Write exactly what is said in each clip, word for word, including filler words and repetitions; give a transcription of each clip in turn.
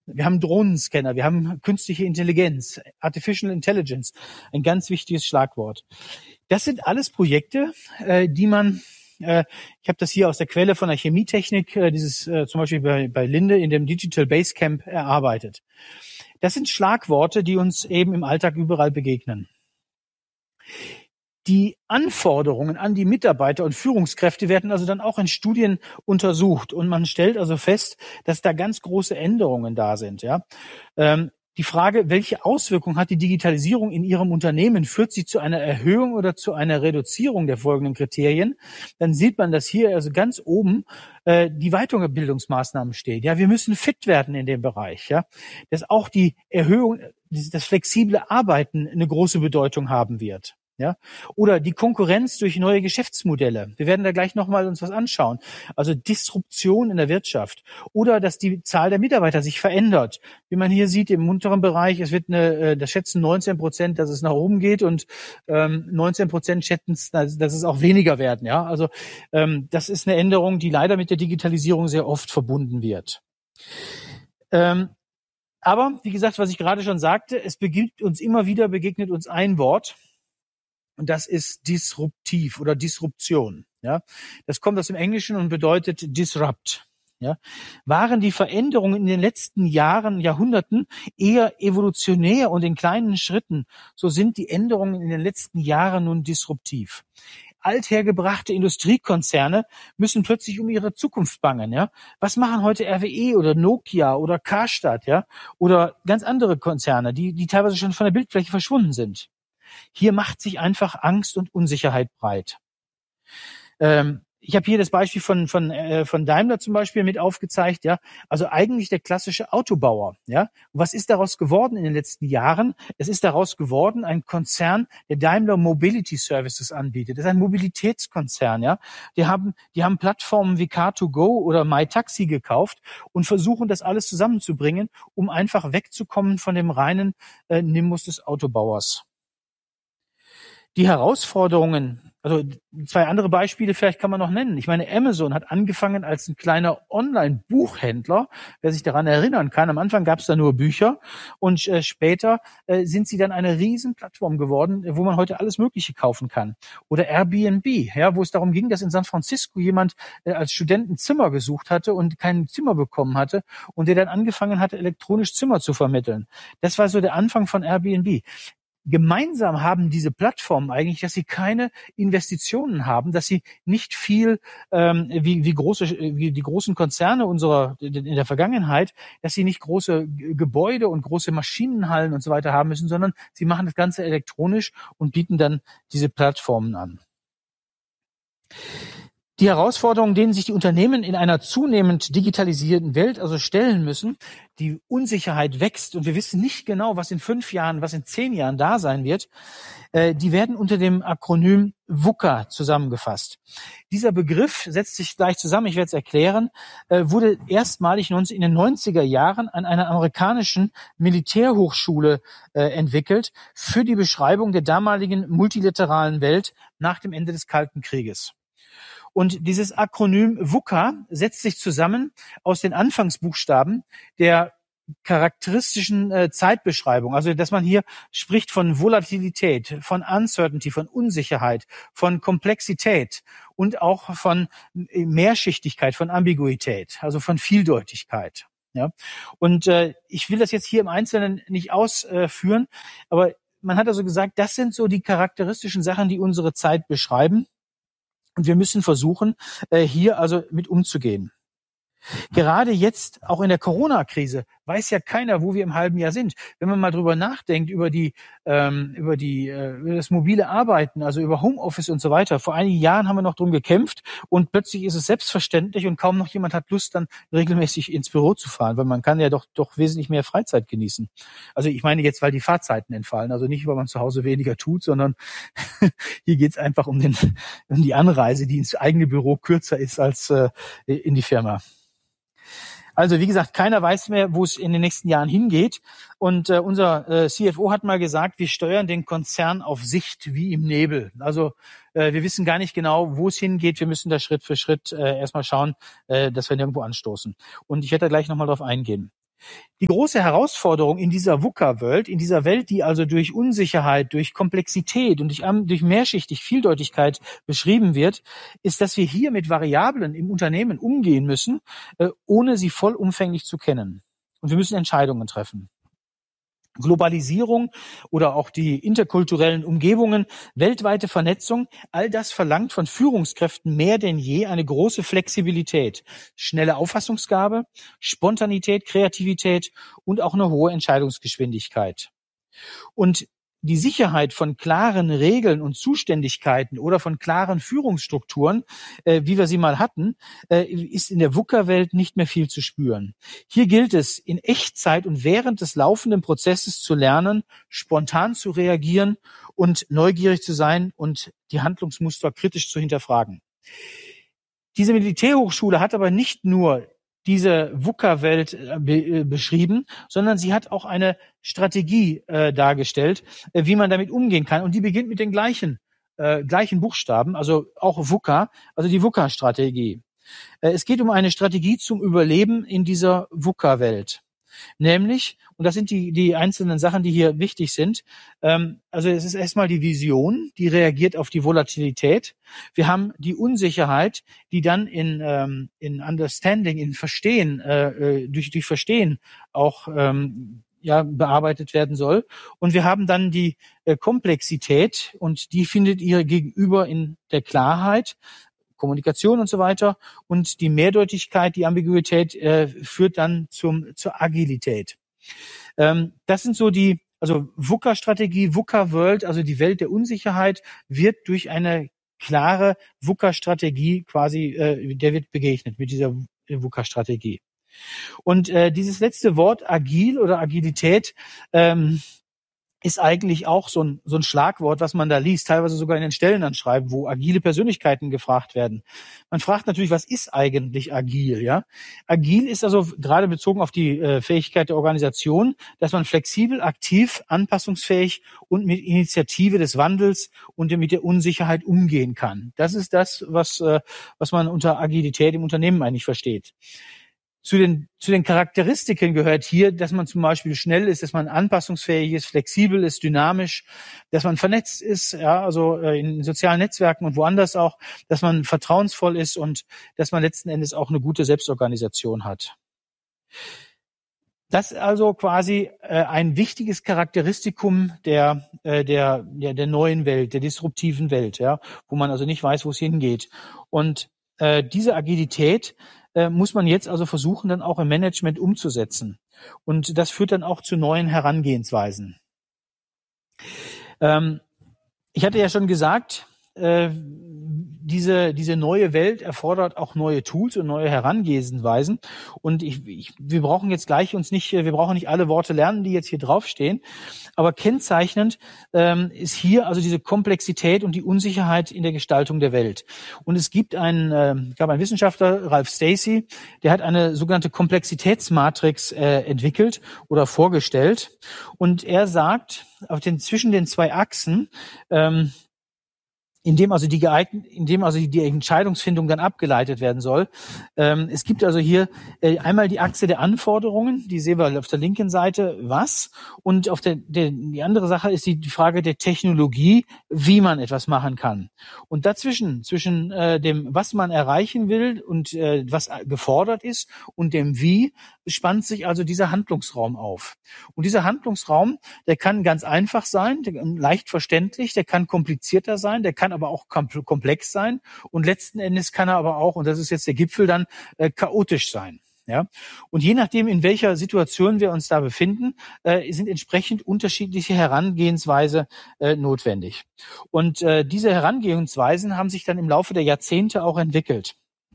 wir haben Drohnenscanner, wir haben künstliche Intelligenz, Artificial Intelligence, ein ganz wichtiges Schlagwort. Das sind alles Projekte, äh, die man, äh, ich habe das hier aus der Quelle von der Chemietechnik, äh, dieses äh, zum Beispiel bei, bei Linde in dem Digital Basecamp erarbeitet. Das sind Schlagworte, die uns eben im Alltag überall begegnen. Die Anforderungen an die Mitarbeiter und Führungskräfte werden also dann auch in Studien untersucht und man stellt also fest, dass da ganz große Änderungen da sind. Ja, ähm, die Frage, welche Auswirkungen hat die Digitalisierung in Ihrem Unternehmen? Führt sie zu einer Erhöhung oder zu einer Reduzierung der folgenden Kriterien? Dann sieht man, dass hier also ganz oben äh, die Weiterbildungsmaßnahmen steht. Ja, wir müssen fit werden in dem Bereich. Ja, dass auch die Erhöhung, das flexible Arbeiten eine große Bedeutung haben wird. Ja, oder die Konkurrenz durch neue Geschäftsmodelle. Wir werden da gleich nochmal uns was anschauen. Also Disruption in der Wirtschaft. Oder dass die Zahl der Mitarbeiter sich verändert. Wie man hier sieht im unteren Bereich, es wird eine, das schätzen neunzehn Prozent, dass es nach oben geht und ähm, neunzehn Prozent schätzen, dass es auch weniger werden. Ja, also ähm, das ist eine Änderung, die leider mit der Digitalisierung sehr oft verbunden wird. Ähm, aber wie gesagt, was ich gerade schon sagte, es beginnt uns immer wieder, begegnet uns ein Wort. Und das ist disruptiv oder Disruption. Ja, das kommt aus dem Englischen und bedeutet disrupt. Ja, waren die Veränderungen in den letzten Jahren, Jahrhunderten eher evolutionär und in kleinen Schritten, so sind die Änderungen in den letzten Jahren nun disruptiv. Althergebrachte Industriekonzerne müssen plötzlich um ihre Zukunft bangen. Ja, was machen heute R W E oder Nokia oder Karstadt, ja, oder ganz andere Konzerne, die die teilweise schon von der Bildfläche verschwunden sind? Hier macht sich einfach Angst und Unsicherheit breit. Ähm, ich habe hier das Beispiel von von äh, von Daimler zum Beispiel mit aufgezeigt. Ja, also eigentlich der klassische Autobauer. Ja, und was ist daraus geworden in den letzten Jahren? Es ist daraus geworden ein Konzern, der Daimler Mobility Services anbietet. Das ist ein Mobilitätskonzern. Ja, die haben die haben Plattformen wie Car to Go oder MyTaxi gekauft und versuchen das alles zusammenzubringen, um einfach wegzukommen von dem reinen äh, Nimbus des Autobauers. Die Herausforderungen, also zwei andere Beispiele vielleicht kann man noch nennen. Ich meine, Amazon hat angefangen als ein kleiner Online-Buchhändler, wer sich daran erinnern kann. Am Anfang gab es da nur Bücher und äh, später äh, sind sie dann eine riesen Plattform geworden, wo man heute alles Mögliche kaufen kann. Oder Airbnb, ja, wo es darum ging, dass in San Francisco jemand äh, als Student ein Zimmer gesucht hatte und kein Zimmer bekommen hatte und der dann angefangen hatte, elektronisch Zimmer zu vermitteln. Das war so der Anfang von Airbnb. Gemeinsam haben diese Plattformen eigentlich, dass sie keine Investitionen haben, dass sie nicht viel ähm, wie, wie große, wie die großen Konzerne unserer in der Vergangenheit, dass sie nicht große Gebäude und große Maschinenhallen und so weiter haben müssen, sondern sie machen das Ganze elektronisch und bieten dann diese Plattformen an. Die Herausforderungen, denen sich die Unternehmen in einer zunehmend digitalisierten Welt also stellen müssen, die Unsicherheit wächst und wir wissen nicht genau, was in fünf Jahren, was in zehn Jahren da sein wird, äh, die werden unter dem Akronym VUCA zusammengefasst. Dieser Begriff setzt sich gleich zusammen, ich werde es erklären, äh, wurde erstmalig in den neunziger Jahren an einer amerikanischen Militärhochschule äh, entwickelt für die Beschreibung der damaligen multilateralen Welt nach dem Ende des Kalten Krieges. Und dieses Akronym VUCA setzt sich zusammen aus den Anfangsbuchstaben der charakteristischen äh, Zeitbeschreibung. Also, dass man hier spricht von Volatilität, von Uncertainty, von Unsicherheit, von Komplexität und auch von Mehrschichtigkeit, von Ambiguität, also von Vieldeutigkeit. Ja. Und äh, ich will das jetzt hier im Einzelnen nicht ausführen, aber man hat also gesagt, das sind so die charakteristischen Sachen, die unsere Zeit beschreiben. Und wir müssen versuchen, hier also mit umzugehen. Gerade jetzt, auch in der Corona-Krise, weiß ja keiner, wo wir im halben Jahr sind. Wenn man mal drüber nachdenkt, über die, ähm, über die, äh, über das mobile Arbeiten, also über Homeoffice und so weiter. Vor einigen Jahren haben wir noch drum gekämpft und plötzlich ist es selbstverständlich und kaum noch jemand hat Lust, dann regelmäßig ins Büro zu fahren, weil man kann ja doch, doch wesentlich mehr Freizeit genießen. Also ich meine jetzt, weil die Fahrzeiten entfallen. Also nicht, weil man zu Hause weniger tut, sondern hier geht's einfach um den, um die Anreise, die ins eigene Büro kürzer ist als äh, in die Firma. Also wie gesagt, keiner weiß mehr, wo es in den nächsten Jahren hingeht. Und äh, unser äh, C F O hat mal gesagt, wir steuern den Konzern auf Sicht wie im Nebel. Also äh, wir wissen gar nicht genau, wo es hingeht. Wir müssen da Schritt für Schritt äh, erstmal schauen, äh, dass wir nirgendwo anstoßen. Und ich werde da gleich nochmal drauf eingehen. Die große Herausforderung in dieser VUCA-Welt, in dieser Welt, die also durch Unsicherheit, durch Komplexität und durch, durch mehrschichtig Vieldeutigkeit beschrieben wird, ist, dass wir hier mit Variablen im Unternehmen umgehen müssen, ohne sie vollumfänglich zu kennen. Und wir müssen Entscheidungen treffen. Globalisierung oder auch die interkulturellen Umgebungen, weltweite Vernetzung, all das verlangt von Führungskräften mehr denn je eine große Flexibilität, schnelle Auffassungsgabe, Spontanität, Kreativität und auch eine hohe Entscheidungsgeschwindigkeit. Und die Sicherheit von klaren Regeln und Zuständigkeiten oder von klaren Führungsstrukturen, äh, wie wir sie mal hatten, äh, ist in der VUCA-Welt nicht mehr viel zu spüren. Hier gilt es, in Echtzeit und während des laufenden Prozesses zu lernen, spontan zu reagieren und neugierig zu sein und die Handlungsmuster kritisch zu hinterfragen. Diese Militärhochschule hat aber nicht nur diese VUCA-Welt be- beschrieben, sondern sie hat auch eine Strategie äh, dargestellt, äh, wie man damit umgehen kann. Und die beginnt mit den gleichen, äh, gleichen Buchstaben, also auch VUCA, also die VUCA-Strategie. Äh, es geht um eine Strategie zum Überleben in dieser VUCA-Welt. Nämlich, und das sind die, die einzelnen Sachen, die hier wichtig sind, ähm, also es ist erstmal die Vision, die reagiert auf die Volatilität. Wir haben die Unsicherheit, die dann in, ähm, in Understanding, in Verstehen, äh, durch, durch Verstehen auch ähm, ja, bearbeitet werden soll. Und wir haben dann die äh, Komplexität und die findet ihr Gegenüber in der Klarheit, Kommunikation und so weiter. Und die Mehrdeutigkeit, die Ambiguität äh, führt dann zum zur Agilität. Ähm, das sind so die, also VUCA-Strategie, VUCA-World, also die Welt der Unsicherheit, wird durch eine klare VUCA-Strategie quasi, äh, der wird begegnet mit dieser VUCA-Strategie. Und äh, dieses letzte Wort, agil oder Agilität, ähm, ist eigentlich auch so ein, so ein Schlagwort, was man da liest, teilweise sogar in den Stellenanschreiben, wo agile Persönlichkeiten gefragt werden. Man fragt natürlich, was ist eigentlich agil, ja? Agil ist also gerade bezogen auf die äh, Fähigkeit der Organisation, dass man flexibel, aktiv, anpassungsfähig und mit Initiative des Wandels und mit der Unsicherheit umgehen kann. Das ist das, was, äh, was man unter Agilität im Unternehmen eigentlich versteht. Zu den, zu den Charakteristiken gehört hier, dass man zum Beispiel schnell ist, dass man anpassungsfähig ist, flexibel ist, dynamisch, dass man vernetzt ist, ja, also in sozialen Netzwerken und woanders auch, dass man vertrauensvoll ist und dass man letzten Endes auch eine gute Selbstorganisation hat. Das ist also quasi äh, ein wichtiges Charakteristikum der, äh, der, der, der neuen Welt, der disruptiven Welt, ja, wo man also nicht weiß, wo es hingeht. Und äh, diese Agilität muss man jetzt also versuchen, dann auch im Management umzusetzen. Und das führt dann auch zu neuen Herangehensweisen. Ähm, ich hatte ja schon gesagt, äh, diese, diese neue Welt erfordert auch neue Tools und neue Herangehensweisen. Und ich, ich, wir brauchen jetzt gleich uns nicht, wir brauchen nicht alle Worte lernen, die jetzt hier draufstehen. Aber kennzeichnend ähm, ist hier also diese Komplexität und die Unsicherheit in der Gestaltung der Welt. Und es gibt einen, äh, gab einen Wissenschaftler, Ralph Stacey, der hat eine sogenannte Komplexitätsmatrix äh, entwickelt oder vorgestellt. Und er sagt, auf den, zwischen den zwei Achsen, ähm, indem also die geeignet, indem also die Entscheidungsfindung dann abgeleitet werden soll. Ähm, es gibt also hier äh, einmal die Achse der Anforderungen, die sehen wir auf der linken Seite, was, und auf der, der die andere Sache ist die, die Frage der Technologie, wie man etwas machen kann. Und dazwischen, zwischen äh, dem, was man erreichen will und äh, was gefordert ist und dem Wie, spannt sich also dieser Handlungsraum auf. Und dieser Handlungsraum, der kann ganz einfach sein, der, leicht verständlich, der kann komplizierter sein, der kann aber auch komplex sein und letzten Endes kann er aber auch, und das ist jetzt der Gipfel dann, äh, chaotisch sein. Ja, und je nachdem, in welcher Situation wir uns da befinden, äh, sind entsprechend unterschiedliche Herangehensweise äh, notwendig. Und äh, diese Herangehensweisen haben sich dann im Laufe der Jahrzehnte auch entwickelt.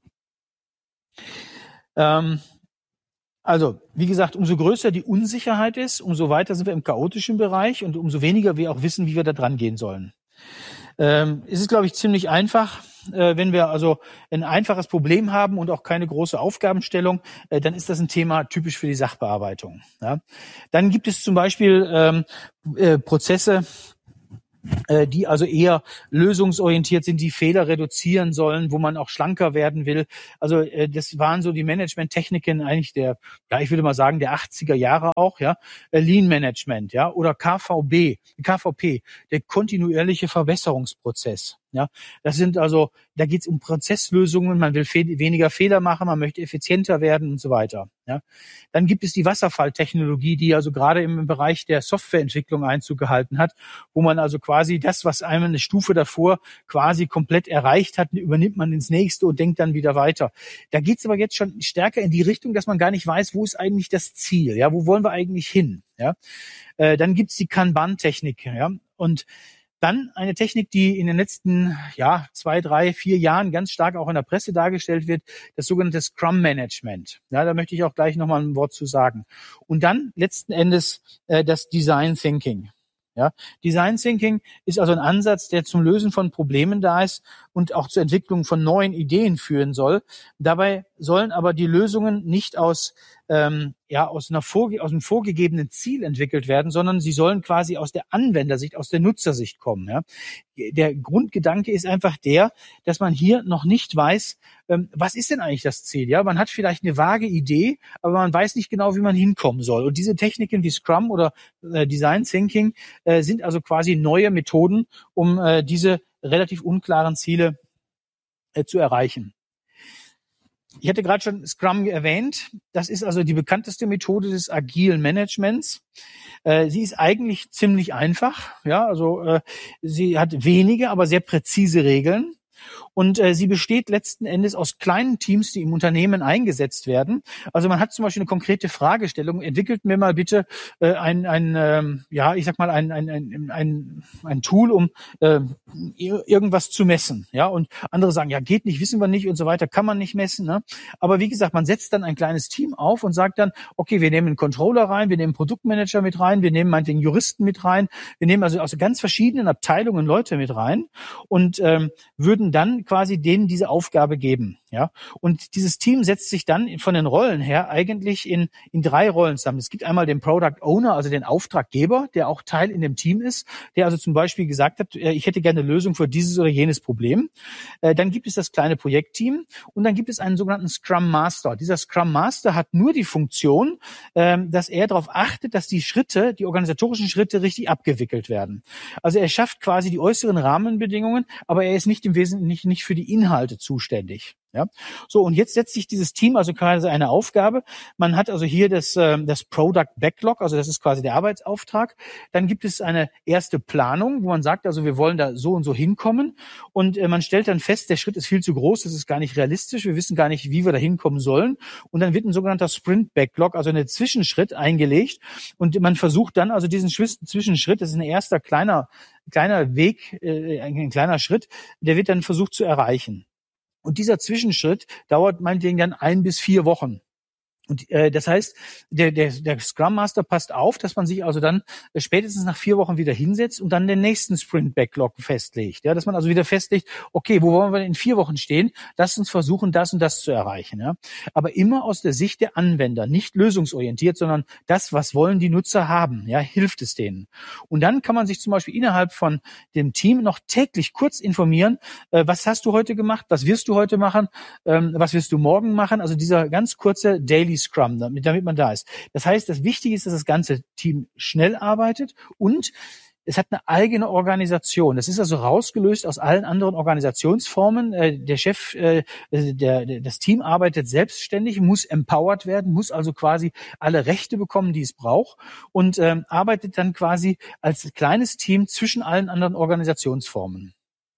Ähm, Also, wie gesagt, umso größer die Unsicherheit ist, umso weiter sind wir im chaotischen Bereich und umso weniger wir auch wissen, wie wir da dran gehen sollen. Ähm, es ist, glaube ich, ziemlich einfach. Äh, wenn wir also ein einfaches Problem haben und auch keine große Aufgabenstellung, äh, dann ist das ein Thema typisch für die Sachbearbeitung. Ja? Dann gibt es zum Beispiel ähm, äh, Prozesse, äh, die also eher lösungsorientiert sind, die Fehler reduzieren sollen, wo man auch schlanker werden will. Also äh, das waren so die Management-Techniken eigentlich der, ja, ich würde mal sagen, der achtziger Jahre auch, ja, äh, Lean Management, ja, oder K V B, K V P, der kontinuierliche Verbesserungsprozess. Ja, das sind also, da geht es um Prozesslösungen, man will fe- weniger Fehler machen, man möchte effizienter werden und so weiter. Ja, dann gibt es die Wasserfalltechnologie, die also gerade im Bereich der Softwareentwicklung Einzug gehalten hat, wo man also quasi das, was einem eine Stufe davor quasi komplett erreicht hat, übernimmt man ins nächste und denkt dann wieder weiter. Da geht es aber jetzt schon stärker in die Richtung, dass man gar nicht weiß, wo ist eigentlich das Ziel, ja, wo wollen wir eigentlich hin, ja. Äh, dann gibt's die Kanban-Technik, ja, und dann eine Technik, die in den letzten ja zwei, drei, vier Jahren ganz stark auch in der Presse dargestellt wird, das sogenannte Scrum Management. Ja, da möchte ich auch gleich nochmal ein Wort zu sagen. Und dann letzten Endes äh, das Design Thinking. Ja, Design Thinking ist also ein Ansatz, der zum Lösen von Problemen da ist und auch zur Entwicklung von neuen Ideen führen soll. Dabei sollen aber die Lösungen nicht aus ähm, ja aus einer vorge- aus einem vorgegebenen Ziel entwickelt werden, sondern sie sollen quasi aus der Anwendersicht, aus der Nutzersicht kommen. Ja. Der Grundgedanke ist einfach der, dass man hier noch nicht weiß, ähm, was ist denn eigentlich das Ziel? Ja, man hat vielleicht eine vage Idee, aber man weiß nicht genau, wie man hinkommen soll. Und diese Techniken wie Scrum oder äh, Design Thinking äh, sind also quasi neue Methoden, um äh, diese relativ unklaren Ziele äh, zu erreichen. Ich hatte gerade schon Scrum erwähnt. Das ist also die bekannteste Methode des agilen Managements. Äh, sie ist eigentlich ziemlich einfach. Ja, also äh, sie hat wenige, aber sehr präzise Regeln. Und äh, sie besteht letzten Endes aus kleinen Teams, die im Unternehmen eingesetzt werden. Also man hat zum Beispiel eine konkrete Fragestellung. Entwickelt mir mal bitte äh, ein, ein ähm, ja, ich sag mal ein ein ein ein, ein Tool, um äh, irgendwas zu messen. Ja, und andere sagen, ja, geht nicht, wissen wir nicht und so weiter, kann man nicht messen. Ne? Aber wie gesagt, man setzt dann ein kleines Team auf und sagt dann, okay, wir nehmen einen Controller rein, wir nehmen einen Produktmanager mit rein, wir nehmen meinetwegen Juristen mit rein, wir nehmen also aus ganz verschiedenen Abteilungen Leute mit rein und ähm, würden dann quasi denen diese Aufgabe geben, ja. Und dieses Team setzt sich dann von den Rollen her eigentlich in in drei Rollen zusammen. Es gibt einmal den Product Owner, also den Auftraggeber, der auch Teil in dem Team ist, der also zum Beispiel gesagt hat, ich hätte gerne eine Lösung für dieses oder jenes Problem. Dann gibt es das kleine Projektteam und dann gibt es einen sogenannten Scrum Master. Dieser Scrum Master hat nur die Funktion, dass er darauf achtet, dass die Schritte, die organisatorischen Schritte richtig abgewickelt werden. Also er schafft quasi die äußeren Rahmenbedingungen, aber er ist nicht im Wesentlichen nicht, nicht für die Inhalte zuständig. Ja, so und jetzt setzt sich dieses Team also quasi eine Aufgabe. Man hat also hier das äh, das Product Backlog, also das ist quasi der Arbeitsauftrag. Dann gibt es eine erste Planung, wo man sagt, also wir wollen da so und so hinkommen und äh, man stellt dann fest, der Schritt ist viel zu groß, das ist gar nicht realistisch, wir wissen gar nicht, wie wir da hinkommen sollen und dann wird ein sogenannter Sprint Backlog, also ein Zwischenschritt eingelegt und man versucht dann also diesen Zwischenschritt, das ist ein erster kleiner kleiner Weg, äh, ein kleiner Schritt, der wird dann versucht zu erreichen. Und dieser Zwischenschritt dauert meinetwegen dann ein bis vier Wochen. Und äh, das heißt, der, der, der Scrum Master passt auf, dass man sich also dann äh, spätestens nach vier Wochen wieder hinsetzt und dann den nächsten Sprint Backlog festlegt. Ja, dass man also wieder festlegt, okay, wo wollen wir denn in vier Wochen stehen? Lass uns versuchen, das und das zu erreichen. Ja, aber immer aus der Sicht der Anwender, nicht lösungsorientiert, sondern das, was wollen die Nutzer haben? Ja, hilft es denen? Und dann kann man sich zum Beispiel innerhalb von dem Team noch täglich kurz informieren, äh, was hast du heute gemacht? Was wirst du heute machen? Ähm, was wirst du morgen machen? Also dieser ganz kurze Daily Scrum, damit, damit man da ist. Das heißt, das Wichtige ist, dass das ganze Team schnell arbeitet und es hat eine eigene Organisation. Das ist also rausgelöst aus allen anderen Organisationsformen. Äh, der Chef, äh, der, der, das Team arbeitet selbstständig, muss empowered werden, muss also quasi alle Rechte bekommen, die es braucht und ähm, arbeitet dann quasi als kleines Team zwischen allen anderen Organisationsformen.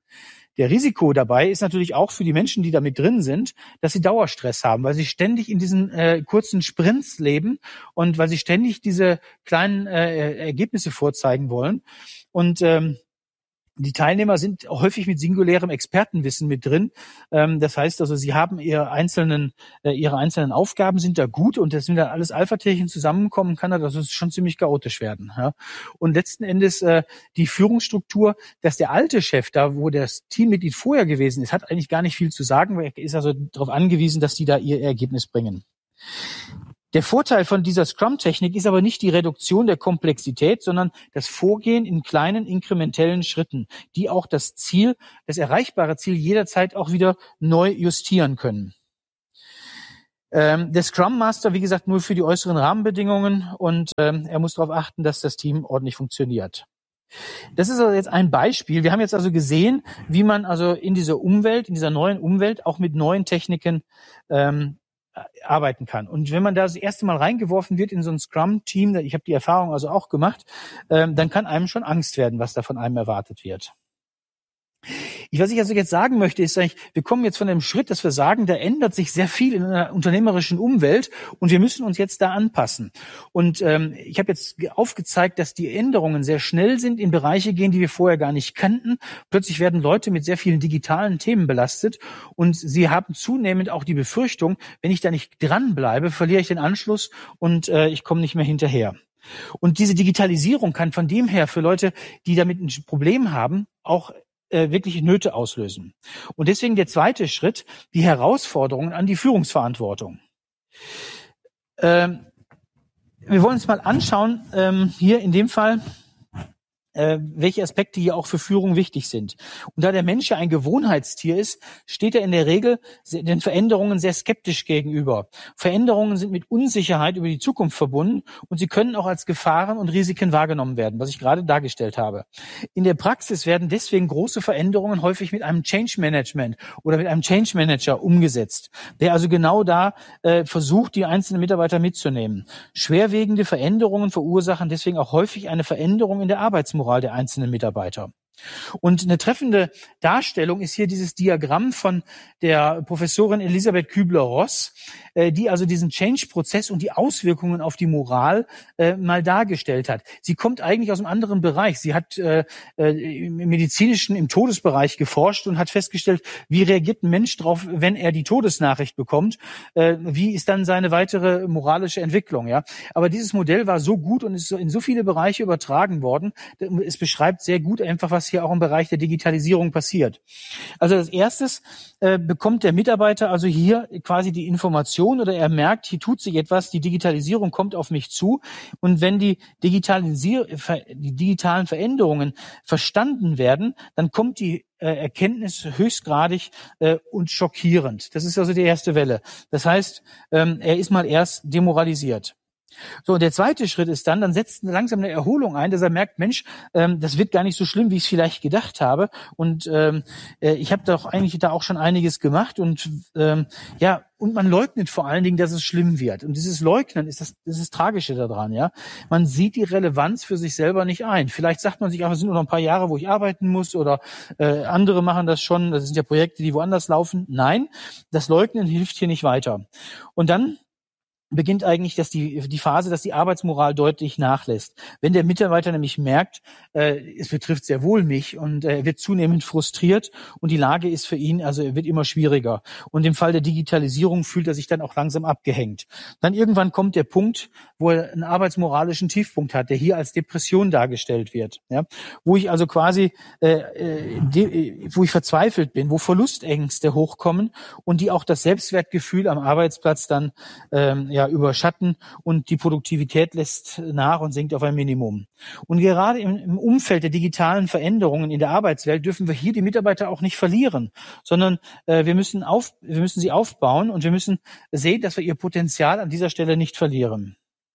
Der Risiko dabei ist natürlich auch für die Menschen, die da mit drin sind, dass sie Dauerstress haben, weil sie ständig in diesen äh, kurzen Sprints leben und weil sie ständig diese kleinen äh, Ergebnisse vorzeigen wollen. Und ähm, die Teilnehmer sind häufig mit singulärem Expertenwissen mit drin. Ähm, das heißt also, sie haben ihre einzelnen, äh, ihre einzelnen Aufgaben sind da gut und das, wenn da alles Alpha-Tierchen zusammenkommen kann, das ist schon ziemlich chaotisch werden. Ja. Und letzten Endes äh, die Führungsstruktur, dass der alte Chef da, wo das Teammitglied vorher gewesen ist, hat eigentlich gar nicht viel zu sagen, weil er ist also darauf angewiesen, dass die da ihr Ergebnis bringen. Der Vorteil von dieser Scrum-Technik ist aber nicht die Reduktion der Komplexität, sondern das Vorgehen in kleinen inkrementellen Schritten, die auch das Ziel, das erreichbare Ziel jederzeit auch wieder neu justieren können. Ähm, der Scrum Master, wie gesagt, nur für die äußeren Rahmenbedingungen und ähm, er muss darauf achten, dass das Team ordentlich funktioniert. Das ist also jetzt ein Beispiel. Wir haben jetzt also gesehen, wie man also in dieser Umwelt, in dieser neuen Umwelt auch mit neuen Techniken ähm, arbeiten kann. Und wenn man da das erste Mal reingeworfen wird in so ein Scrum-Team, ich habe die Erfahrung also auch gemacht, ähm, dann kann einem schon Angst werden, was da von einem erwartet wird. Ich, was ich also jetzt sagen möchte, ist eigentlich, wir kommen jetzt von dem Schritt, dass wir sagen, da ändert sich sehr viel in einer unternehmerischen Umwelt und wir müssen uns jetzt da anpassen. Und ähm, ich habe jetzt aufgezeigt, dass die Änderungen sehr schnell sind, in Bereiche gehen, die wir vorher gar nicht kannten. Plötzlich werden Leute mit sehr vielen digitalen Themen belastet und sie haben zunehmend auch die Befürchtung, wenn ich da nicht dranbleibe, verliere ich den Anschluss und äh, ich komme nicht mehr hinterher. Und diese Digitalisierung kann von dem her für Leute, die damit ein Problem haben, auch äh, wirklich Nöte auslösen. Und deswegen der zweite Schritt, die Herausforderungen an die Führungsverantwortung. Ähm, wir wollen uns mal anschauen, ähm, hier in dem Fall, äh, welche Aspekte hier auch für Führung wichtig sind. Und da der Mensch ja ein Gewohnheitstier ist, steht er in der Regel den Veränderungen sehr skeptisch gegenüber. Veränderungen sind mit Unsicherheit über die Zukunft verbunden und sie können auch als Gefahren und Risiken wahrgenommen werden, was ich gerade dargestellt habe. In der Praxis werden deswegen große Veränderungen häufig mit einem Change Management oder mit einem Change Manager umgesetzt, der also genau da äh, versucht, die einzelnen Mitarbeiter mitzunehmen. Schwerwiegende Veränderungen verursachen deswegen auch häufig eine Veränderung in der Arbeitsmoral der einzelnen Mitarbeiter. Und eine treffende Darstellung ist hier dieses Diagramm von der Professorin Elisabeth Kübler-Ross, äh, die also diesen Change-Prozess und die Auswirkungen auf die Moral äh, mal dargestellt hat. Sie kommt eigentlich aus einem anderen Bereich. Sie hat äh, äh, im medizinischen, im Todesbereich geforscht und hat festgestellt, wie reagiert ein Mensch drauf, wenn er die Todesnachricht bekommt? Äh, wie ist dann seine weitere moralische Entwicklung? Ja, aber dieses Modell war so gut und ist in so viele Bereiche übertragen worden. Es beschreibt sehr gut einfach, was hier auch im Bereich der Digitalisierung passiert. Also als erstes äh, bekommt der Mitarbeiter also hier quasi die Information oder er merkt, hier tut sich etwas, die Digitalisierung kommt auf mich zu und wenn die, Digitalisier- die digitalen Veränderungen verstanden werden, dann kommt die äh, Erkenntnis höchstgradig äh, und schockierend. Das ist also die erste Welle. Das heißt, ähm, er ist mal erst demoralisiert. So, und der zweite Schritt ist dann, dann setzt langsam eine Erholung ein, dass er merkt, Mensch, ähm, das wird gar nicht so schlimm, wie ich es vielleicht gedacht habe. Und ähm, äh, ich habe doch eigentlich da auch schon einiges gemacht. Und ähm, ja, und man leugnet vor allen Dingen, dass es schlimm wird. Und dieses Leugnen ist das, das ist das Tragische daran, ja. Man sieht die Relevanz für sich selber nicht ein. Vielleicht sagt man sich, ach, es sind nur noch ein paar Jahre, wo ich arbeiten muss, oder äh, andere machen das schon. Das sind ja Projekte, die woanders laufen. Nein, das Leugnen hilft hier nicht weiter. Und dann beginnt eigentlich dass die die Phase, dass die Arbeitsmoral deutlich nachlässt. Wenn der Mitarbeiter nämlich merkt, äh, es betrifft sehr wohl mich und äh, er wird zunehmend frustriert und die Lage ist für ihn, also er wird immer schwieriger. Und im Fall der Digitalisierung fühlt er sich dann auch langsam abgehängt. Dann irgendwann kommt der Punkt, wo er einen arbeitsmoralischen Tiefpunkt hat, der hier als Depression dargestellt wird, ja, wo ich also quasi, äh, de, wo ich verzweifelt bin, wo Verlustängste hochkommen und die auch das Selbstwertgefühl am Arbeitsplatz dann ähm, ja überschatten und die Produktivität lässt nach und sinkt auf ein Minimum. Und gerade im, im Umfeld der digitalen Veränderungen in der Arbeitswelt dürfen wir hier die Mitarbeiter auch nicht verlieren, sondern äh, wir müssen auf, wir müssen sie aufbauen und wir müssen sehen, dass wir ihr Potenzial an dieser Stelle nicht verlieren.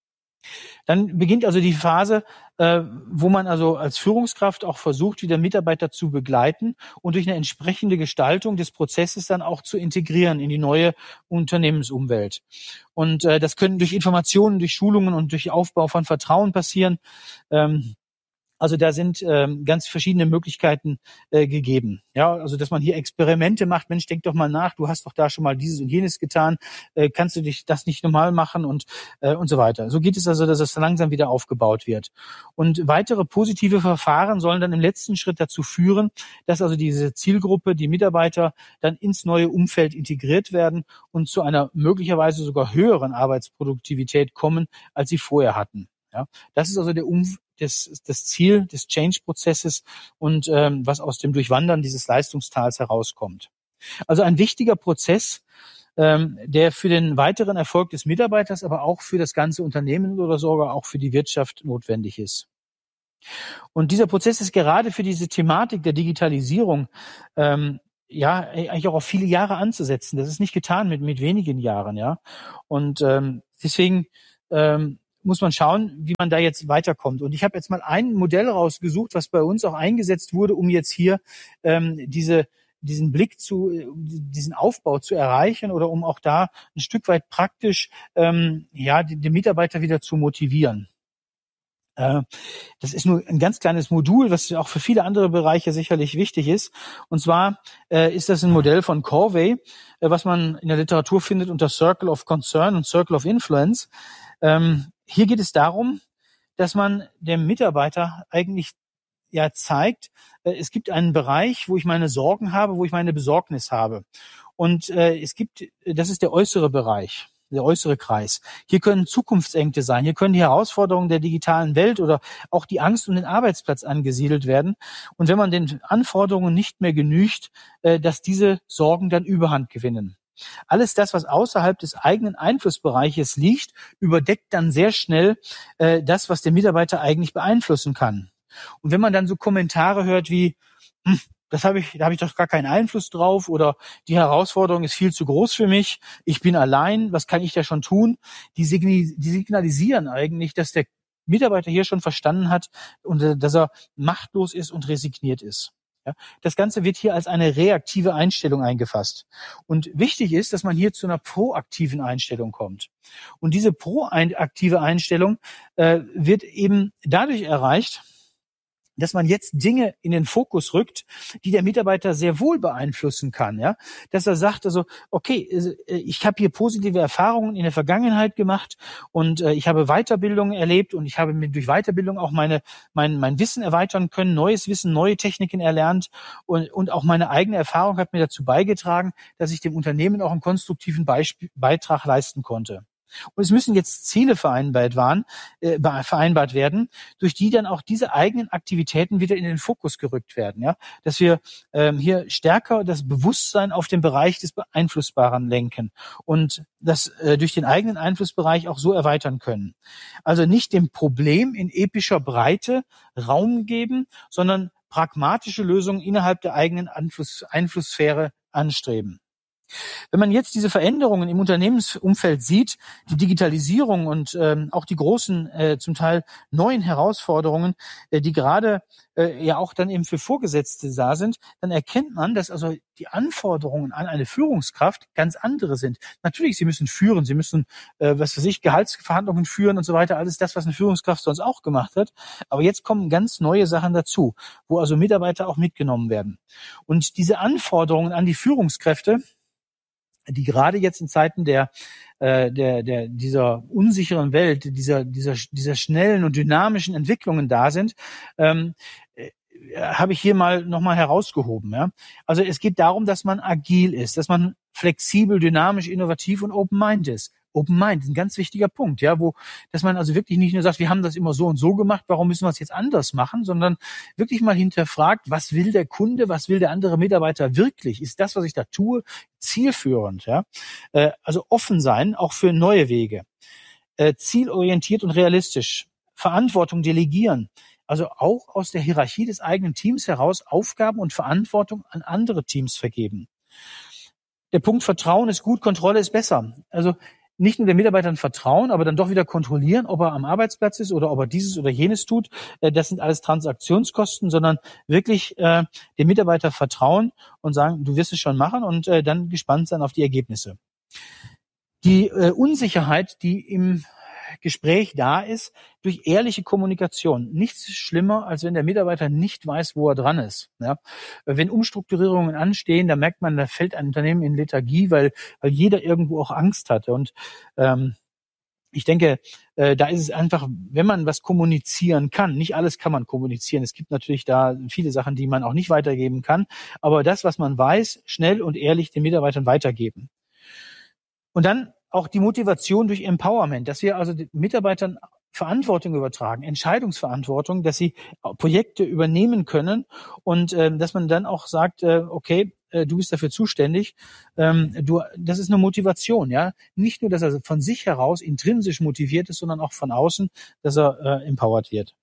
Dann beginnt also die Phase, äh, wo man also als Führungskraft auch versucht, wieder Mitarbeiter zu begleiten und durch eine entsprechende Gestaltung des Prozesses dann auch zu integrieren in die neue Unternehmensumwelt. Und äh, das können durch Informationen, durch Schulungen und durch Aufbau von Vertrauen passieren. Ähm, Also da sind ähm, ganz verschiedene Möglichkeiten äh, gegeben. Ja, also dass man hier Experimente macht. Mensch, denk doch mal nach. Du hast doch da schon mal dieses und jenes getan. Äh, kannst du dich das nicht normal machen und äh, und so weiter. So geht es also, dass es langsam wieder aufgebaut wird. Und weitere positive Verfahren sollen dann im letzten Schritt dazu führen, dass also diese Zielgruppe, die Mitarbeiter, dann ins neue Umfeld integriert werden und zu einer möglicherweise sogar höheren Arbeitsproduktivität kommen, als sie vorher hatten. Ja, das ist also der Umfeld. Das, das Ziel des Change-Prozesses und ähm, was aus dem Durchwandern dieses Leistungstals herauskommt. Also ein wichtiger Prozess ähm, der für den weiteren Erfolg des Mitarbeiters, aber auch für das ganze Unternehmen oder sogar auch für die Wirtschaft notwendig ist. Und dieser Prozess ist gerade für diese Thematik der Digitalisierung ähm, ja eigentlich auch auf viele Jahre anzusetzen. Das ist nicht getan mit mit wenigen Jahren, ja. Und ähm, deswegen ähm, muss man schauen, wie man da jetzt weiterkommt. Und ich habe jetzt mal ein Modell rausgesucht, was bei uns auch eingesetzt wurde, um jetzt hier ähm, diese diesen Blick zu, diesen Aufbau zu erreichen oder um auch da ein Stück weit praktisch ähm, ja den, den Mitarbeiter wieder zu motivieren. Äh, Das ist nur ein ganz kleines Modul, was auch für viele andere Bereiche sicherlich wichtig ist. Und zwar äh, ist das ein Modell von Corvey, äh, was man in der Literatur findet unter Circle of Concern und Circle of Influence. Ähm, hier geht es darum, dass man dem Mitarbeiter eigentlich ja zeigt, äh, es gibt einen Bereich, wo ich meine Sorgen habe, wo ich meine Besorgnis habe. Und äh, es gibt, das ist der äußere Bereich, der äußere Kreis. Hier können Zukunftsängste sein, hier können die Herausforderungen der digitalen Welt oder auch die Angst um den Arbeitsplatz angesiedelt werden. Und wenn man den Anforderungen nicht mehr genügt, äh, dass diese Sorgen dann Überhand gewinnen. Alles das, was außerhalb des eigenen Einflussbereiches liegt, überdeckt dann sehr schnell äh, das, was der Mitarbeiter eigentlich beeinflussen kann. Und wenn man dann so Kommentare hört wie, hm, das habe ich, da habe ich doch gar keinen Einfluss drauf oder die Herausforderung ist viel zu groß für mich, ich bin allein, was kann ich da schon tun? Die, signi- die signalisieren eigentlich, dass der Mitarbeiter hier schon verstanden hat und äh, dass er machtlos ist und resigniert ist. Ja, das Ganze wird hier als eine reaktive Einstellung eingefasst. Und wichtig ist, dass man hier zu einer proaktiven Einstellung kommt. Und diese proaktive Einstellung äh, wird eben dadurch erreicht, dass man jetzt Dinge in den Fokus rückt, die der Mitarbeiter sehr wohl beeinflussen kann, ja, dass er sagt, also okay, ich habe hier positive Erfahrungen in der Vergangenheit gemacht und äh, ich habe Weiterbildung erlebt und ich habe mir durch Weiterbildung auch meine mein mein Wissen erweitern können, neues Wissen, neue Techniken erlernt und und auch meine eigene Erfahrung hat mir dazu beigetragen, dass ich dem Unternehmen auch einen konstruktiven Beisp- Beitrag leisten konnte. Und es müssen jetzt Ziele vereinbart, waren, äh, vereinbart werden, durch die dann auch diese eigenen Aktivitäten wieder in den Fokus gerückt werden. Ja, dass wir ähm, hier stärker das Bewusstsein auf den Bereich des Beeinflussbaren lenken und das äh, durch den eigenen Einflussbereich auch so erweitern können. Also nicht dem Problem in epischer Breite Raum geben, sondern pragmatische Lösungen innerhalb der eigenen Einfluss, Einflusssphäre anstreben. Wenn man jetzt diese Veränderungen im Unternehmensumfeld sieht, die Digitalisierung und ähm, auch die großen, äh, zum Teil neuen Herausforderungen, äh, die gerade äh, ja auch dann eben für Vorgesetzte da sind, dann erkennt man, dass also die Anforderungen an eine Führungskraft ganz andere sind. Natürlich, sie müssen führen, sie müssen, äh, was weiß ich, Gehaltsverhandlungen führen und so weiter, alles das, was eine Führungskraft sonst auch gemacht hat. Aber jetzt kommen ganz neue Sachen dazu, wo also Mitarbeiter auch mitgenommen werden. Und diese Anforderungen an die Führungskräfte, die gerade jetzt in Zeiten der äh, der der dieser unsicheren Welt, dieser dieser dieser schnellen und dynamischen Entwicklungen da sind, ähm, äh, habe ich hier mal nochmal herausgehoben. Ja? Also es geht darum, dass man agil ist, dass man flexibel, dynamisch, innovativ und open-mind ist. Open Mind ist ein ganz wichtiger Punkt, ja, wo, dass man also wirklich nicht nur sagt, wir haben das immer so und so gemacht, warum müssen wir es jetzt anders machen, sondern wirklich mal hinterfragt, was will der Kunde, was will der andere Mitarbeiter wirklich? Ist das, was ich da tue, zielführend, ja? Äh, also offen sein, auch für neue Wege. Äh, zielorientiert und realistisch. Verantwortung delegieren. Also auch aus der Hierarchie des eigenen Teams heraus Aufgaben und Verantwortung an andere Teams vergeben. Der Punkt Vertrauen ist gut, Kontrolle ist besser. Also nicht nur den Mitarbeitern vertrauen, aber dann doch wieder kontrollieren, ob er am Arbeitsplatz ist oder ob er dieses oder jenes tut. Das sind alles Transaktionskosten, sondern wirklich äh, dem Mitarbeiter vertrauen und sagen, du wirst es schon machen und äh, dann gespannt sein auf die Ergebnisse. Die äh, Unsicherheit, die im Gespräch da ist, durch ehrliche Kommunikation. Nichts schlimmer, als wenn der Mitarbeiter nicht weiß, wo er dran ist. Ja? Wenn Umstrukturierungen anstehen, da merkt man, da fällt ein Unternehmen in Lethargie, weil, weil jeder irgendwo auch Angst hat. Und ähm, ich denke, äh, da ist es einfach, wenn man was kommunizieren kann, nicht alles kann man kommunizieren. Es gibt natürlich da viele Sachen, die man auch nicht weitergeben kann. Aber das, was man weiß, schnell und ehrlich den Mitarbeitern weitergeben. Und dann auch die Motivation durch Empowerment, dass wir also den Mitarbeitern Verantwortung übertragen, Entscheidungsverantwortung, dass sie Projekte übernehmen können und äh, dass man dann auch sagt, äh, okay, äh, du bist dafür zuständig. Ähm, du, das ist eine Motivation, ja. Nicht nur, dass er von sich heraus intrinsisch motiviert ist, sondern auch von außen, dass er äh, empowered wird.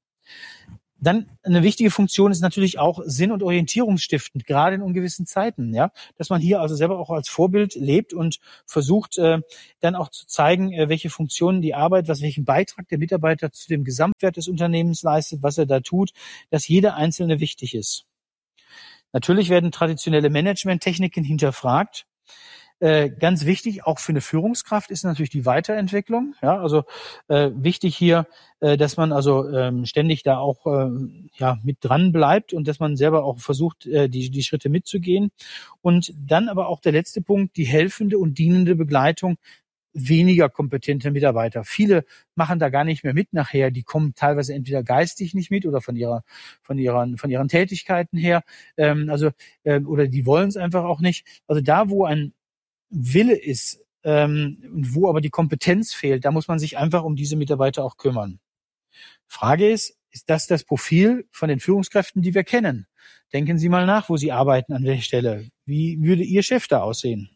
Dann eine wichtige Funktion ist natürlich auch Sinn- und Orientierungsstiftend, gerade in ungewissen Zeiten, ja, dass man hier also selber auch als Vorbild lebt und versucht äh, dann auch zu zeigen, äh, welche Funktionen die Arbeit, was welchen Beitrag der Mitarbeiter zu dem Gesamtwert des Unternehmens leistet, was er da tut, dass jeder Einzelne wichtig ist. Natürlich werden traditionelle Managementtechniken hinterfragt. Äh, ganz wichtig, auch für eine Führungskraft, ist natürlich die Weiterentwicklung. Ja, also äh, wichtig hier, äh, dass man also ähm, ständig da auch äh, ja mit dran bleibt und dass man selber auch versucht, äh, die die Schritte mitzugehen. Und dann aber auch der letzte Punkt: die helfende und dienende Begleitung weniger kompetenter Mitarbeiter. Viele machen da gar nicht mehr mit nachher. Die kommen teilweise entweder geistig nicht mit oder von ihrer von ihren von ihren Tätigkeiten her. Ähm, also äh, oder die wollen es einfach auch nicht. Also da, wo ein Wille ist ähm, und wo aber die Kompetenz fehlt, da muss man sich einfach um diese Mitarbeiter auch kümmern. Frage ist, ist das das Profil von den Führungskräften, die wir kennen? Denken Sie mal nach, wo Sie arbeiten, an welcher Stelle. Wie würde Ihr Chef da aussehen?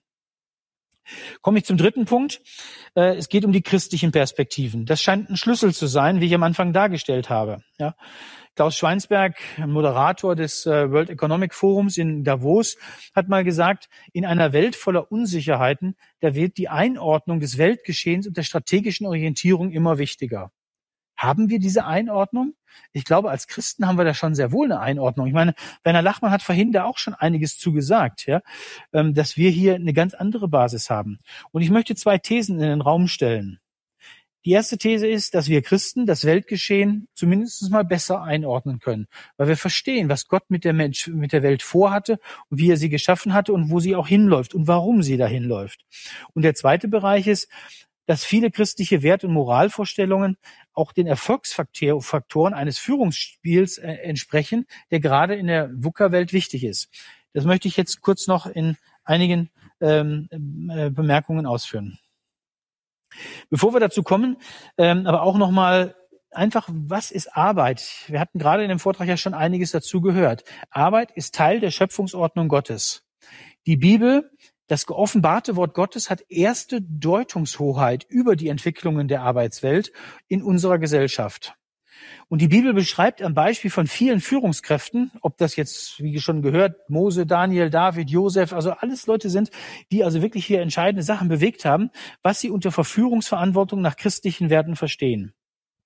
Komme ich zum dritten Punkt. Äh, es geht um die christlichen Perspektiven. Das scheint ein Schlüssel zu sein, wie ich am Anfang dargestellt habe. Ja. Klaus Schweinsberg, Moderator des World Economic Forums in Davos, hat mal gesagt, in einer Welt voller Unsicherheiten, da wird die Einordnung des Weltgeschehens und der strategischen Orientierung immer wichtiger. Haben wir diese Einordnung? Ich glaube, als Christen haben wir da schon sehr wohl eine Einordnung. Ich meine, Werner Lachmann hat vorhin da auch schon einiges zugesagt, ja, dass wir hier eine ganz andere Basis haben. Und ich möchte zwei Thesen in den Raum stellen. Die erste These ist, dass wir Christen das Weltgeschehen zumindest mal besser einordnen können, weil wir verstehen, was Gott mit der Mensch, mit der Welt vorhatte und wie er sie geschaffen hatte und wo sie auch hinläuft und warum sie dahin läuft. Und der zweite Bereich ist, dass viele christliche Wert- und Moralvorstellungen auch den Erfolgsfaktoren eines Führungsspiels äh, entsprechen, der gerade in der V U C A-Welt wichtig ist. Das möchte ich jetzt kurz noch in einigen ähm, äh, Bemerkungen ausführen. Bevor wir dazu kommen, ähm, aber auch nochmal einfach, was ist Arbeit? Wir hatten gerade in dem Vortrag ja schon einiges dazu gehört. Arbeit ist Teil der Schöpfungsordnung Gottes. Die Bibel, das geoffenbarte Wort Gottes, hat erste Deutungshoheit über die Entwicklungen der Arbeitswelt in unserer Gesellschaft. Und die Bibel beschreibt am Beispiel von vielen Führungskräften, ob das jetzt, wie schon gehört, Mose, Daniel, David, Josef, also alles Leute sind, die also wirklich hier entscheidende Sachen bewegt haben, was sie unter Verführungsverantwortung nach christlichen Werten verstehen.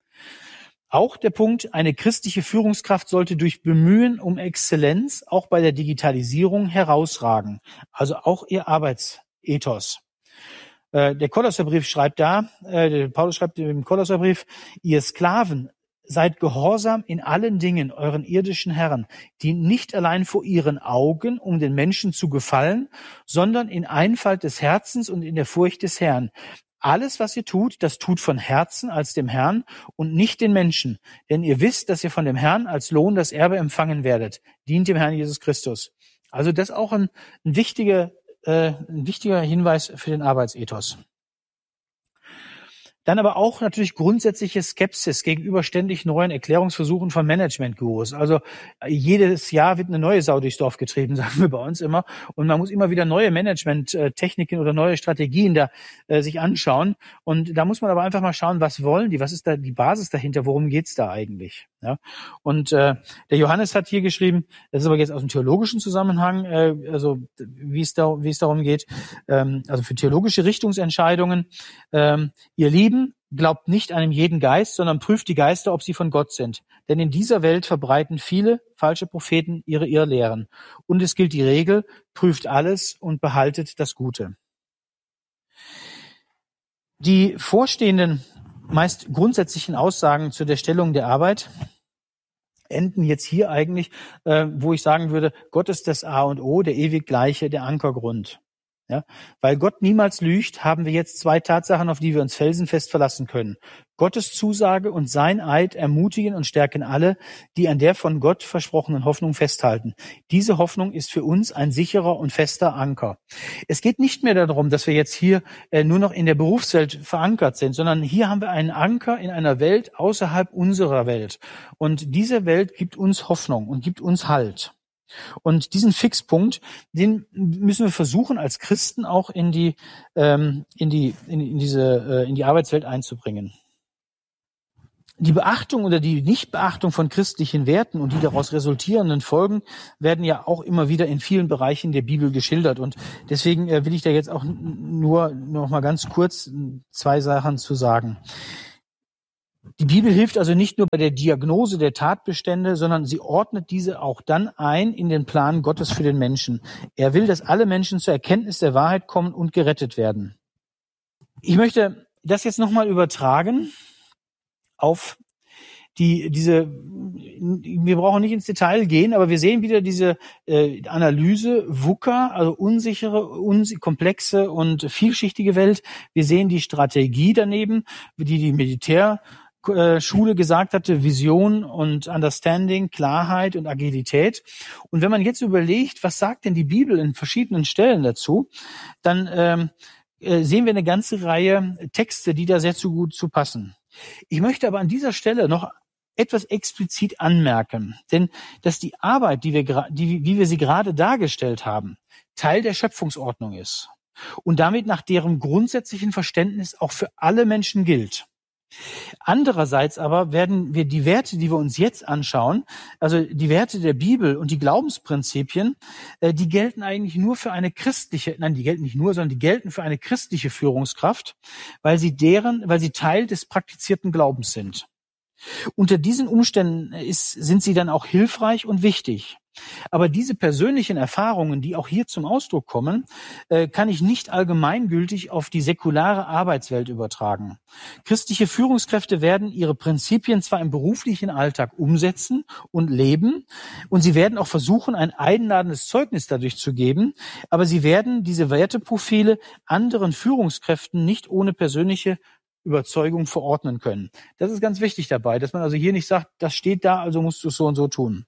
Auch der Punkt, eine christliche Führungskraft sollte durch Bemühen um Exzellenz auch bei der Digitalisierung herausragen, also auch ihr Arbeitsethos. Der Kolosserbrief schreibt da, äh, Paulus schreibt im Kolosserbrief, ihr Sklaven, seid gehorsam in allen Dingen euren irdischen Herren, die nicht allein vor ihren Augen, um den Menschen zu gefallen, sondern in Einfalt des Herzens und in der Furcht des Herrn. Alles, was ihr tut, das tut von Herzen als dem Herrn und nicht den Menschen. Denn ihr wisst, dass ihr von dem Herrn als Lohn das Erbe empfangen werdet. Dient dem Herrn Jesus Christus. Also das ist auch ein, ein wichtiger, äh, ein wichtiger Hinweis für den Arbeitsethos. Dann aber auch natürlich grundsätzliche Skepsis gegenüber ständig neuen Erklärungsversuchen von Management-Gurus. Also jedes Jahr wird eine neue Sau durchs Dorf getrieben, sagen wir bei uns immer. Und man muss immer wieder neue Management-Techniken oder neue Strategien da äh, sich anschauen. Und da muss man aber einfach mal schauen, was wollen die? Was ist da die Basis dahinter? Worum geht's da eigentlich? Ja? Und äh, der Johannes hat hier geschrieben, das ist aber jetzt aus dem theologischen Zusammenhang, äh, also wie es da, wie es darum geht, ähm, also für theologische Richtungsentscheidungen. Ähm, ihr Lieben, glaubt nicht einem jeden Geist, sondern prüft die Geister, ob sie von Gott sind. Denn in dieser Welt verbreiten viele falsche Propheten ihre Irrlehren. Und es gilt die Regel, prüft alles und behaltet das Gute. Die vorstehenden, meist grundsätzlichen Aussagen zu der Stellung der Arbeit enden jetzt hier eigentlich, äh, wo ich sagen würde, Gott ist das A und O, der ewig Gleiche, der Ankergrund. Ja, weil Gott niemals lügt, haben wir jetzt zwei Tatsachen, auf die wir uns felsenfest verlassen können. Gottes Zusage und sein Eid ermutigen und stärken alle, die an der von Gott versprochenen Hoffnung festhalten. Diese Hoffnung ist für uns ein sicherer und fester Anker. Es geht nicht mehr darum, dass wir jetzt hier äh, nur noch in der Berufswelt verankert sind, sondern hier haben wir einen Anker in einer Welt außerhalb unserer Welt. Und diese Welt gibt uns Hoffnung und gibt uns Halt. Und diesen Fixpunkt, den müssen wir versuchen, als Christen auch in die, ähm, in die, in, in diese, äh, in die Arbeitswelt einzubringen. Die Beachtung oder die Nichtbeachtung von christlichen Werten und die daraus resultierenden Folgen werden ja auch immer wieder in vielen Bereichen der Bibel geschildert. Und deswegen äh, will ich da jetzt auch nur noch mal ganz kurz zwei Sachen zu sagen. Die Bibel hilft also nicht nur bei der Diagnose der Tatbestände, sondern sie ordnet diese auch dann ein in den Plan Gottes für den Menschen. Er will, dass alle Menschen zur Erkenntnis der Wahrheit kommen und gerettet werden. Ich möchte das jetzt nochmal übertragen auf die diese. Wir brauchen nicht ins Detail gehen, aber wir sehen wieder diese äh, Analyse V U C A, also unsichere, uns, komplexe und vielschichtige Welt. Wir sehen die Strategie daneben, die die Militär Schule gesagt hatte, Vision und Understanding, Klarheit und Agilität. Und wenn man jetzt überlegt, was sagt denn die Bibel in verschiedenen Stellen dazu, dann ähm, äh, sehen wir eine ganze Reihe Texte, die da sehr zu gut zu passen. Ich möchte aber an dieser Stelle noch etwas explizit anmerken, denn dass die Arbeit, die wir, die, wie wir sie gerade dargestellt haben, Teil der Schöpfungsordnung ist und damit nach deren grundsätzlichen Verständnis auch für alle Menschen gilt. Andererseits aber werden wir die Werte, die wir uns jetzt anschauen, also die Werte der Bibel und die Glaubensprinzipien, die gelten eigentlich nur für eine christliche, nein, die gelten nicht nur, sondern die gelten für eine christliche Führungskraft, weil sie deren, weil sie Teil des praktizierten Glaubens sind. Unter diesen Umständen ist, sind sie dann auch hilfreich und wichtig. Aber diese persönlichen Erfahrungen, die auch hier zum Ausdruck kommen, äh, kann ich nicht allgemeingültig auf die säkulare Arbeitswelt übertragen. Christliche Führungskräfte werden ihre Prinzipien zwar im beruflichen Alltag umsetzen und leben, und sie werden auch versuchen, ein einladendes Zeugnis dadurch zu geben, aber sie werden diese Werteprofile anderen Führungskräften nicht ohne persönliche Überzeugung verordnen können. Das ist ganz wichtig dabei, dass man also hier nicht sagt, das steht da, also musst du es so und so tun.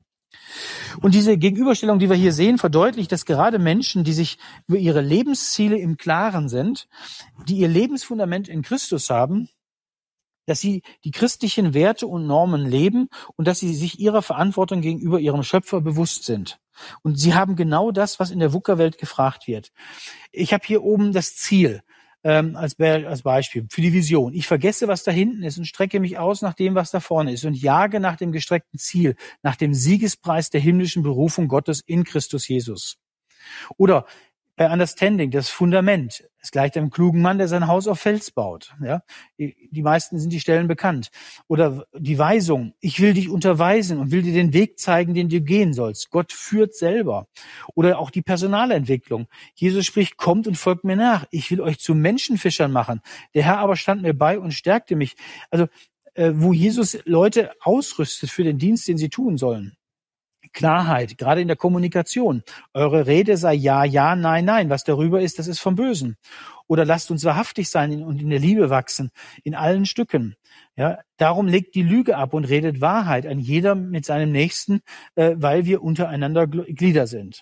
Und diese Gegenüberstellung, die wir hier sehen, verdeutlicht, dass gerade Menschen, die sich über ihre Lebensziele im Klaren sind, die ihr Lebensfundament in Christus haben, dass sie die christlichen Werte und Normen leben und dass sie sich ihrer Verantwortung gegenüber ihrem Schöpfer bewusst sind. Und sie haben genau das, was in der V U C A-Welt gefragt wird. Ich habe hier oben das Ziel. Ähm, als, Be- als Beispiel für die Vision. Ich vergesse, was da hinten ist und strecke mich aus nach dem, was da vorne ist und jage nach dem gestreckten Ziel, nach dem Siegespreis der himmlischen Berufung Gottes in Christus Jesus. Oder bei Understanding, das Fundament. Es gleicht einem klugen Mann, der sein Haus auf Fels baut. Ja, die, die meisten sind die Stellen bekannt. Oder die Weisung. Ich will dich unterweisen und will dir den Weg zeigen, den du gehen sollst. Gott führt selber. Oder auch die Personalentwicklung. Jesus spricht, kommt und folgt mir nach. Ich will euch zu Menschenfischern machen. Der Herr aber stand mir bei und stärkte mich. Also, äh, wo Jesus Leute ausrüstet für den Dienst, den sie tun sollen. Klarheit, gerade in der Kommunikation. Eure Rede sei ja, ja, nein, nein. Was darüber ist, das ist vom Bösen. Oder lasst uns wahrhaftig sein und in der Liebe wachsen, in allen Stücken. Ja, darum legt die Lüge ab und redet Wahrheit, ein jeder mit seinem Nächsten, äh, weil wir untereinander Glieder sind.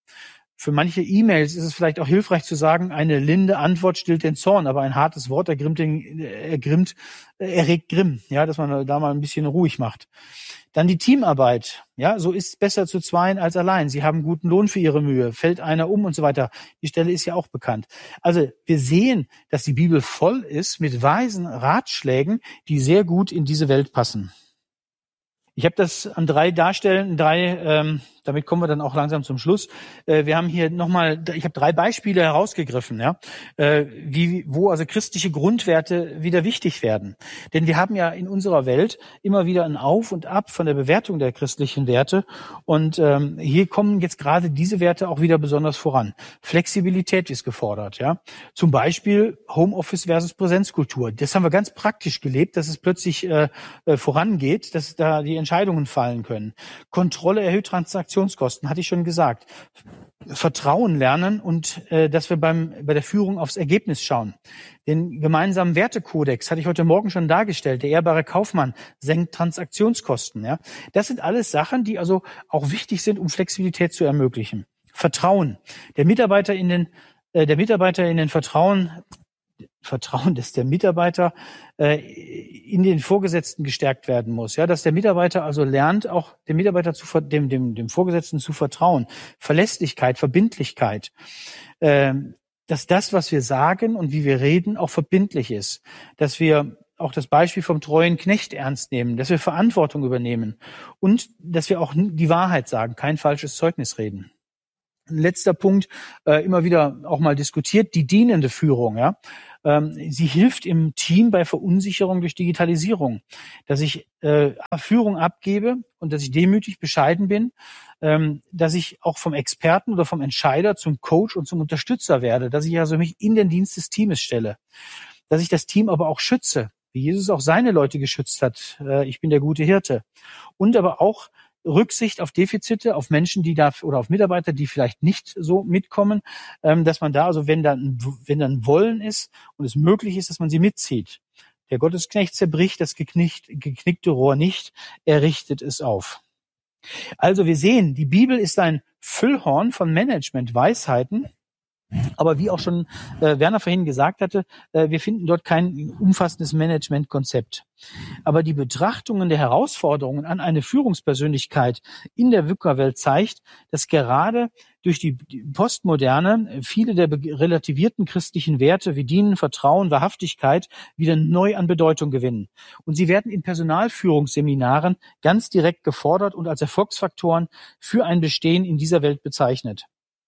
Für manche E-Mails ist es vielleicht auch hilfreich zu sagen, eine linde Antwort stillt den Zorn, aber ein hartes Wort ergrimmt, den, ergrimmt, erregt Grimm, ja, dass man da mal ein bisschen ruhig macht. Dann die Teamarbeit, ja, so ist es besser zu zweien als allein. Sie haben guten Lohn für ihre Mühe, fällt einer um und so weiter. Die Stelle ist ja auch bekannt. Also wir sehen, dass die Bibel voll ist mit weisen Ratschlägen, die sehr gut in diese Welt passen. Ich habe das an drei Darstellen, drei, ähm, damit kommen wir dann auch langsam zum Schluss. Äh, wir haben hier nochmal, ich habe drei Beispiele herausgegriffen, ja, äh, wie, wo also christliche Grundwerte wieder wichtig werden. Denn wir haben ja in unserer Welt immer wieder ein Auf und Ab von der Bewertung der christlichen Werte. Und ähm, hier kommen jetzt gerade diese Werte auch wieder besonders voran. Flexibilität ist gefordert, ja. Zum Beispiel Homeoffice versus Präsenzkultur. Das haben wir ganz praktisch gelebt, dass es plötzlich äh, äh, vorangeht, dass da die Entscheidungen fallen können. Kontrolle erhöht Transaktionskosten, hatte ich schon gesagt. Vertrauen lernen und äh, dass wir beim bei der Führung aufs Ergebnis schauen. Den gemeinsamen Wertekodex hatte ich heute Morgen schon dargestellt. Der ehrbare Kaufmann senkt Transaktionskosten. Ja, das sind alles Sachen, die also auch wichtig sind, um Flexibilität zu ermöglichen. Vertrauen. Der Mitarbeiter in den äh, der Mitarbeiter in den Vertrauen Vertrauen, dass der Mitarbeiter äh, in den Vorgesetzten gestärkt werden muss. Ja, dass der Mitarbeiter also lernt, auch dem Mitarbeiter zu dem dem dem Vorgesetzten zu vertrauen. Verlässlichkeit, Verbindlichkeit, äh, dass das, was wir sagen und wie wir reden, auch verbindlich ist. Dass wir auch das Beispiel vom treuen Knecht ernst nehmen, dass wir Verantwortung übernehmen und dass wir auch die Wahrheit sagen, kein falsches Zeugnis reden. Ein letzter Punkt, äh, immer wieder auch mal diskutiert, die dienende Führung. Ja, ähm, sie hilft im Team bei Verunsicherung durch Digitalisierung, dass ich äh, Führung abgebe und dass ich demütig bescheiden bin, ähm, dass ich auch vom Experten oder vom Entscheider zum Coach und zum Unterstützer werde, dass ich also mich in den Dienst des Teams stelle, dass ich das Team aber auch schütze, wie Jesus auch seine Leute geschützt hat. Äh, ich bin der gute Hirte. Und aber auch Rücksicht auf Defizite, auf Menschen, die da oder auf Mitarbeiter, die vielleicht nicht so mitkommen, ähm, dass man da also, wenn dann wenn dann Wollen ist und es möglich ist, dass man sie mitzieht. Der Gottesknecht zerbricht das geknickt, geknickte Rohr nicht, er richtet es auf. Also wir sehen, die Bibel ist ein Füllhorn von Management-Weisheiten. Aber wie auch schon äh, Werner vorhin gesagt hatte, äh, wir finden dort kein umfassendes Managementkonzept. Aber die Betrachtungen der Herausforderungen an eine Führungspersönlichkeit in der V U C A-Welt zeigt, dass gerade durch die Postmoderne viele der relativierten christlichen Werte wie Dienen, Vertrauen, Wahrhaftigkeit wieder neu an Bedeutung gewinnen. Und sie werden in Personalführungsseminaren ganz direkt gefordert und als Erfolgsfaktoren für ein Bestehen in dieser Welt bezeichnet.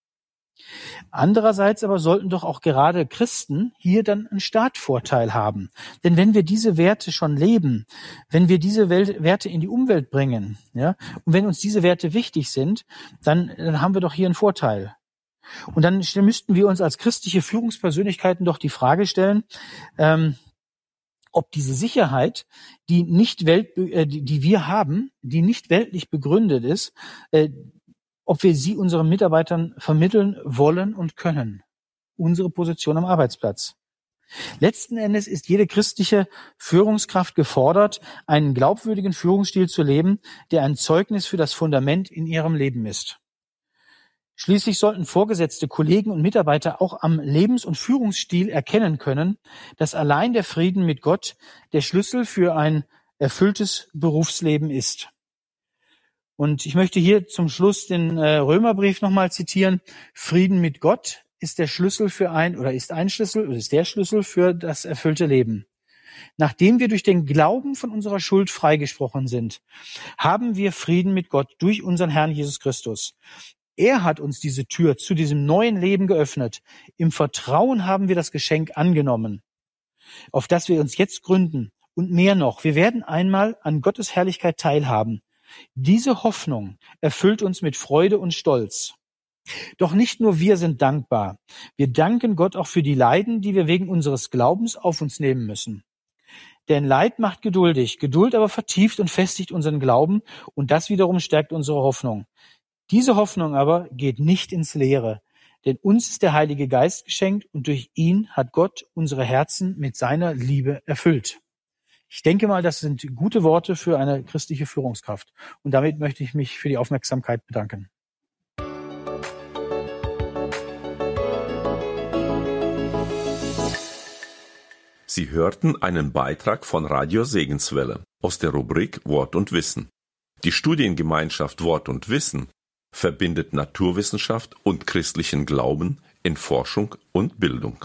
Andererseits aber sollten doch auch gerade Christen hier dann einen Startvorteil haben. Denn wenn wir diese Werte schon leben, wenn wir diese Welt, Werte in die Umwelt bringen, ja, und wenn uns diese Werte wichtig sind, dann, dann haben wir doch hier einen Vorteil. Und dann müssten wir uns als christliche Führungspersönlichkeiten doch die Frage stellen, ähm, ob diese Sicherheit, die nicht Welt, äh, die, die wir haben, die nicht weltlich begründet ist, äh, ob wir sie unseren Mitarbeitern vermitteln wollen und können. Unsere Position am Arbeitsplatz. Letzten Endes ist jede christliche Führungskraft gefordert, einen glaubwürdigen Führungsstil zu leben, der ein Zeugnis für das Fundament in ihrem Leben ist. Schließlich sollten Vorgesetzte, Kollegen und Mitarbeiter auch am Lebens- und Führungsstil erkennen können, dass allein der Frieden mit Gott der Schlüssel für ein erfülltes Berufsleben ist. Und ich möchte hier zum Schluss den äh, Römerbrief nochmal zitieren. Frieden mit Gott ist der Schlüssel für ein, oder ist ein Schlüssel, oder ist der Schlüssel für das erfüllte Leben. Nachdem wir durch den Glauben von unserer Schuld freigesprochen sind, haben wir Frieden mit Gott durch unseren Herrn Jesus Christus. Er hat uns diese Tür zu diesem neuen Leben geöffnet. Im Vertrauen haben wir das Geschenk angenommen, auf das wir uns jetzt gründen. Und mehr noch, wir werden einmal an Gottes Herrlichkeit teilhaben. Diese Hoffnung erfüllt uns mit Freude und Stolz. Doch nicht nur wir sind dankbar. Wir danken Gott auch für die Leiden, die wir wegen unseres Glaubens auf uns nehmen müssen. Denn Leid macht geduldig, Geduld aber vertieft und festigt unseren Glauben und das wiederum stärkt unsere Hoffnung. Diese Hoffnung aber geht nicht ins Leere, denn uns ist der Heilige Geist geschenkt und durch ihn hat Gott unsere Herzen mit seiner Liebe erfüllt. Ich denke mal, das sind gute Worte für eine christliche Führungskraft. Und damit möchte ich mich für die Aufmerksamkeit bedanken. Sie hörten einen Beitrag von Radio Segenswelle aus der Rubrik Wort und Wissen. Die Studiengemeinschaft Wort und Wissen verbindet Naturwissenschaft und christlichen Glauben in Forschung und Bildung.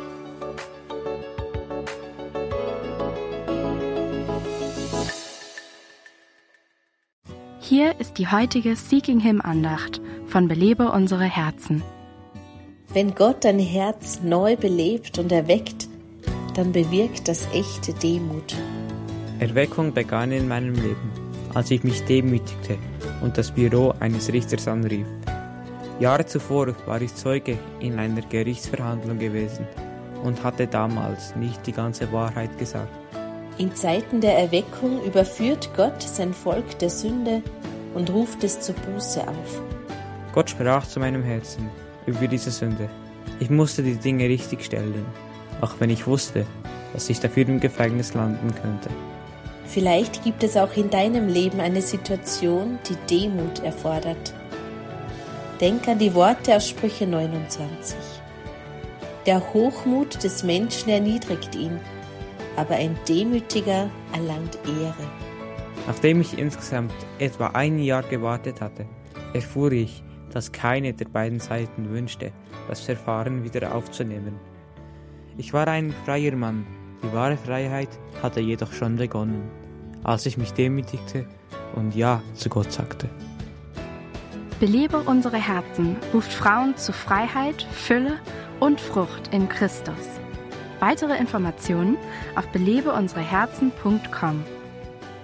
Hier ist die heutige Seeking Him Andacht von Belebe unsere Herzen. Wenn Gott dein Herz neu belebt und erweckt, dann bewirkt das echte Demut. Erweckung begann in meinem Leben, als ich mich demütigte und das Büro eines Richters anrief. Jahre zuvor war ich Zeuge in einer Gerichtsverhandlung gewesen und hatte damals nicht die ganze Wahrheit gesagt. In Zeiten der Erweckung überführt Gott sein Volk der Sünde und ruft es zur Buße auf. Gott sprach zu meinem Herzen über diese Sünde. Ich musste die Dinge richtig stellen, auch wenn ich wusste, dass ich dafür im Gefängnis landen könnte. Vielleicht gibt es auch in deinem Leben eine Situation, die Demut erfordert. Denk an die Worte aus Sprüche neunundzwanzig. Der Hochmut des Menschen erniedrigt ihn, aber ein Demütiger erlangt Ehre. Nachdem ich insgesamt etwa ein Jahr gewartet hatte, erfuhr ich, dass keine der beiden Seiten wünschte, das Verfahren wieder aufzunehmen. Ich war ein freier Mann, die wahre Freiheit hatte jedoch schon begonnen, als ich mich demütigte und Ja zu Gott sagte. Belebe unsere Herzen ruft Frauen zu Freiheit, Fülle und Frucht in Christus. Weitere Informationen auf belebe unsere Herzen punkt com.